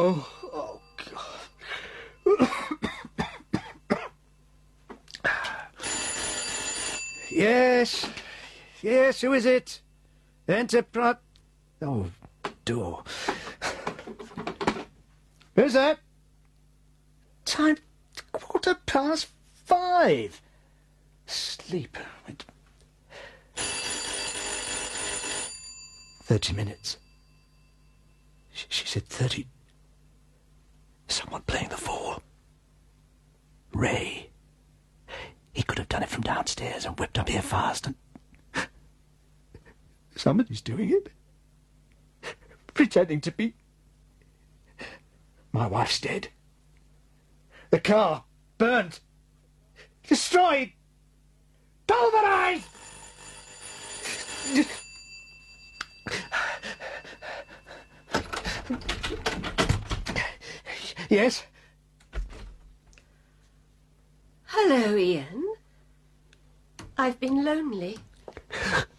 Oh, God. Yes. Yes, who is it? Enterprise... Oh, door. Who's that? Time... 5:15. Sleep. 30 minutes. She said 30... Someone playing the Fall. Ray. He could have done it from downstairs and whipped up here fast and... Somebody's doing it. Pretending to be... My wife's dead. The car burnt. Destroyed. Pulverized. Yes? Hello, Ian. I've been lonely.